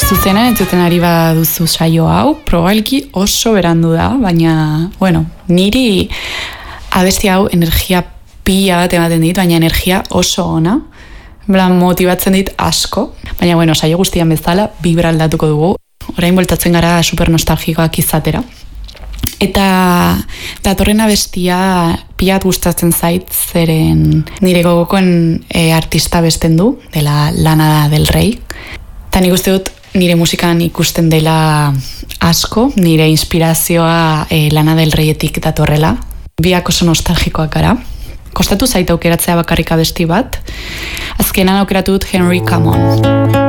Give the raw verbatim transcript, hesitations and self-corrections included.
Zuzena entzuten ari baduzu saio hau, probalki oso berandu da, baina, bueno, niri abesti hau energia pila bat ematen dit, baina energia oso ona, blan motibatzen dit asko, baina, bueno, saio guztian bezala, bibra aldatuko dugu, orain bueltatzen gara super nostalgikoak izatera. Eta datorren abestia pila bat gustatzen zait, zeren nire gogokoen e, artista besten du, dela Lana del Rey. Eta nik uste dut nire musikan ikusten dela asko, nire inspirazioa e, Lana del Reyetik datorrela. Biak oso nostalgikoak gara. Kostatu zait aukeratzea bakarrik abesti bat. Azkenan aukeratu dut Henry Come On.